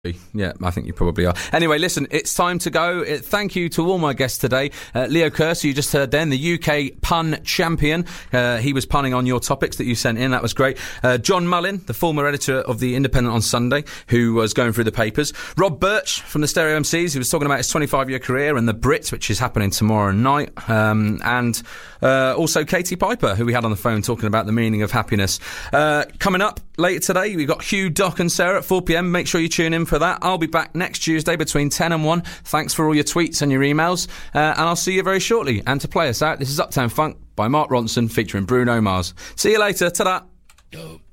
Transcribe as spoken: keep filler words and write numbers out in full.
Yeah, I think you probably are. Anyway, listen, it's time to go. Uh, thank you to all my guests today. Uh, Leo Kearse, you just heard then, the U K pun champion. Uh, he was punning on your topics that you sent in. That was great. Uh, John Mullin, the former editor of The Independent on Sunday, who was going through the papers. Rob Birch from the Stereo M Cs, who was talking about his twenty-five-year career and the Brit, which is happening tomorrow night. Um, and uh, also Katie Piper, who we had on the phone talking about the meaning of happiness. Uh, coming up later today, we've got Hugh, Doc and Sarah at four p.m. Make sure you tune in for that. I'll be back next Tuesday between ten and one. Thanks for all your tweets and your emails. Uh, and I'll see you very shortly. And to play us out, this is Uptown Funk by Mark Ronson featuring Bruno Mars. See you later. Ta-da. Yo.